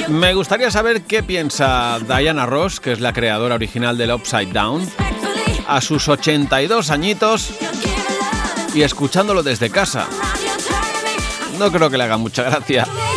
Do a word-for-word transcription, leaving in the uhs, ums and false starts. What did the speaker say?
Me gustaría saber qué piensa Diana Ross, que es la creadora original del Upside Down, a sus ochenta y dos añitos y escuchándolo desde casa. No creo que le haga mucha gracia.